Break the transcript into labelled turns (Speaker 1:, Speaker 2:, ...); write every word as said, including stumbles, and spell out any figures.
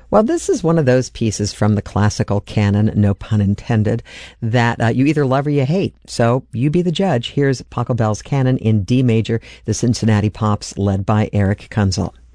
Speaker 1: Well, this is one of those pieces from the classical canon, no pun intended, that uh, you either love or you hate. So you be the judge. Here's Pachelbel's Canon in D major, the Cincinnati Pops, led by Eric Kunzel.